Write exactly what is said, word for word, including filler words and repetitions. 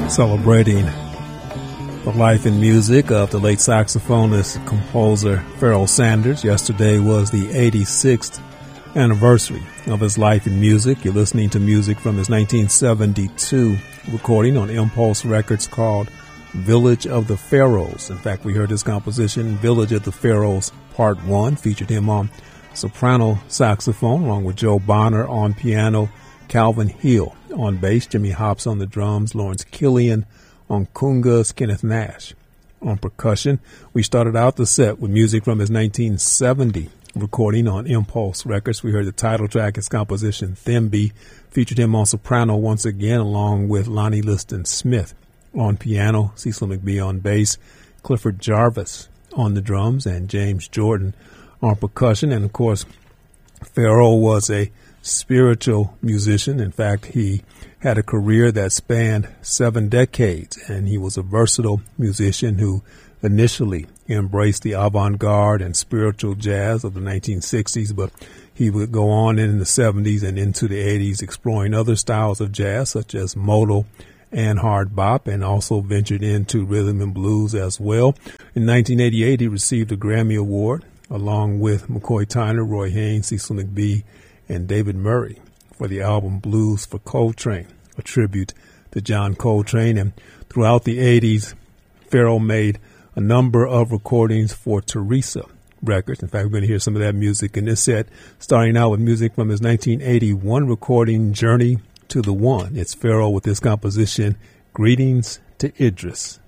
Celebrating the life and music of the late saxophonist, composer Pharoah Sanders. Yesterday was the eighty-sixth anniversary of his life and music. You're listening to music from his nineteen seventy-two recording on Impulse Records called Village of the Pharaohs. In fact, we heard his composition, Village of the Pharaohs Part one, featured him on soprano saxophone, along with Joe Bonner on piano, Calvin Hill on bass, Jimmy Hops on the drums, Lawrence Killian on congas, Kenneth Nash on percussion. We started out the set with music from his nineteen seventy recording on Impulse Records. We heard the title track, his composition, Thembi, featured him on soprano once again, along with Lonnie Liston Smith on piano, Cecil McBee on bass, Clifford Jarvis on the drums, and James Jordan on percussion. And, of course, Pharoah was a spiritual musician. In fact, he had a career that spanned seven decades, and he was a versatile musician who initially embraced the avant-garde and spiritual jazz of the nineteen sixties, but he would go on in the seventies and into the eighties exploring other styles of jazz such as modal and hard bop, and also ventured into rhythm and blues as well. In nineteen eighty-eight, he received a Grammy Award along with McCoy Tyner, Roy Haynes, Cecil McBee, and David Murray for the album Blues for Coltrane, a tribute to John Coltrane. And throughout the eighties, Pharoah made a number of recordings for Teresa Records. In fact, we're going to hear some of that music in this set, starting out with music from his nineteen eighty-one recording, Journey to the One. It's Pharoah with this composition, Greetings to Idris.